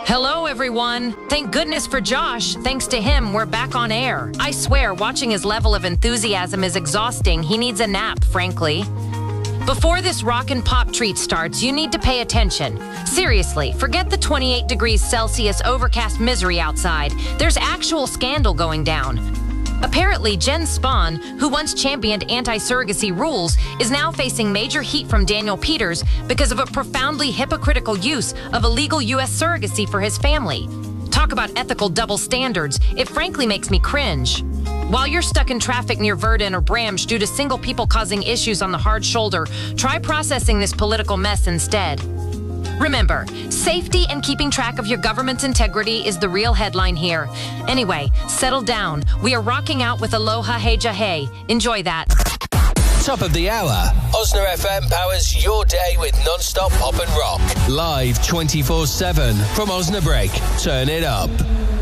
Hello, everyone. Thank goodness for Josh. Thanks to him, we're back on air. I swear, watching his level of enthusiasm is exhausting. He needs a nap, frankly. Before this rock and pop treat starts, you need to pay attention. Seriously, forget the 28 degrees Celsius overcast misery outside. There's actual scandal going down. Apparently, Jen Spahn, who once championed anti-surrogacy rules, is now facing major heat from Daniel Peters because of a profoundly hypocritical use of illegal U.S. surrogacy for his family. Talk about ethical double standards. It frankly makes me cringe. While you're stuck in traffic near Verdun or Bramsch due to single people causing issues on the hard shoulder, try processing this political mess instead. Remember, safety and keeping track of your government's integrity is the real headline here. Anyway, settle down. We are rocking out with Aloha Heja Hey. Enjoy that. Top of the hour. Osna FM powers your day with non-stop pop and rock. Live 24/7 from Osnabrück. Turn it up.